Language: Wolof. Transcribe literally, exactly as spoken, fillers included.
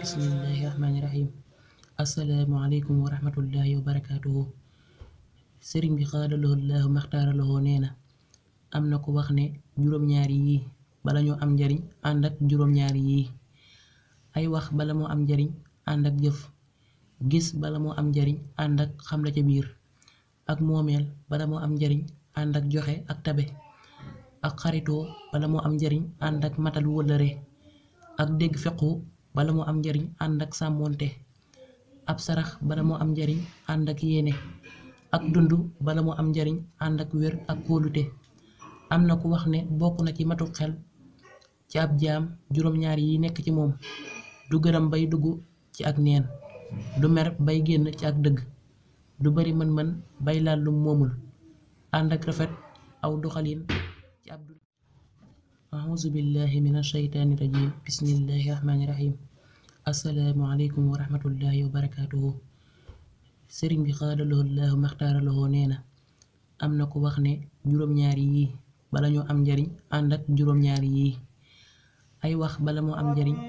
bismillahi rahmaani rahim. Asalaamaaleykum wa rahmatullahi wa barakaatuhu. Sëriñ bi xaadaloo laahu maxtaaraloo nee na am na ko wax ne juróom-ñaari yii bala ñoo am njariñ ànd ak juróom-ñaari yii. Ay wax bala moo am njariñ ànd ak jëf, gis bala moo am njariñ ànd ak xam la ca biir, ak moomeel bala moo am njariñ ànd ak joxe ak tabe, ak xaritoo bala moo am njariñ ànd ak matal wëllëre, ak dégg fequ bala moo am njariñ ànd ak sàmmoonte, ab sarax bala moo am njariñ ànd ak yéene, ak dund bala moo am njariñ ànd ak wér ak kóolute. Am na ku wax ne bokk na ci matu xel ci ab jaam juróom-ñaar yi nekk ci moom: du gërëm bay dugg ci ak neen, du mer bay génn ci ak dëgg, du bari mën-mën bay laal lum moomul, ànd ak rafet aw doxalin ci ab dund. Auzu billahi mina shaytaani rajim. Bismillahi rahmaani rahim. Assalaamu aleykum wa rahmatullahi wa barakaatuhu. Sëriñ bi xaadaloo laahu maxtaaraloo nee na am na ko wax ne juróom-ñaari yii bala ñoo am njariñ ànd ak juróom-ñaari yii. Ay wax bala moo am njariñ